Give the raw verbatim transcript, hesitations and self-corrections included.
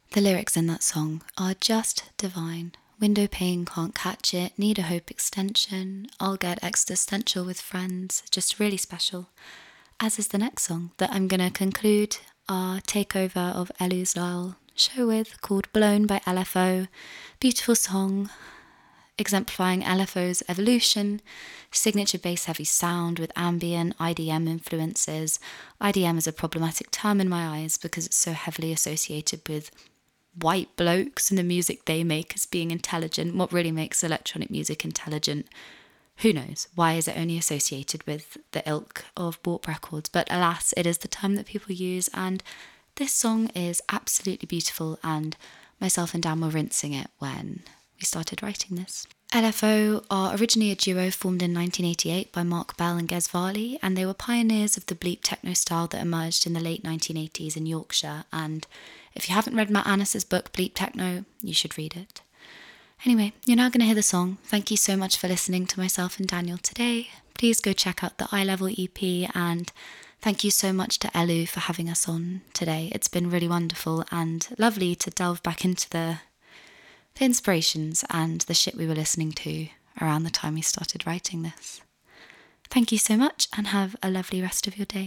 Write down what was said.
The lyrics in that song are just divine. Window pane can't catch it, need a hope extension, I'll get existential with friends, just really special. As is the next song that I'm going to conclude our takeover of Elu's Lyle show with, called Blown by L F O. Beautiful song, exemplifying L F O's evolution, signature bass heavy sound with ambient I D M influences. I D M is a problematic term in my eyes because it's so heavily associated with white blokes and the music they make as being intelligent. What really makes electronic music intelligent? Who knows? Why is it only associated with the ilk of Warp Records? But alas, it is the term that people use, and this song is absolutely beautiful, and myself and Dan were rinsing it when we started writing this. L F O are originally a duo formed in nineteen eighty-eight by Mark Bell and Gez Varley, and they were pioneers of the bleep techno style that emerged in the late nineteen eighties in Yorkshire. And if you haven't read Matt Annis's book Bleep Techno, you should read it. Anyway, you're now going to hear the song. Thank you so much for listening to myself and Daniel today. Please go check out the Eye Level E P, and thank you so much to Elu for having us on today. It's been really wonderful and lovely to delve back into the the inspirations and the shit we were listening to around the time we started writing this. Thank you so much, and have a lovely rest of your day.